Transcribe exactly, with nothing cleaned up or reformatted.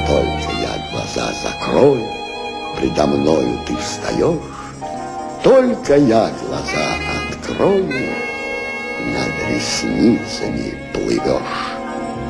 только я глаза закрою, предо мною ты встаешь, только я глаза открою, над ресницами плывешь.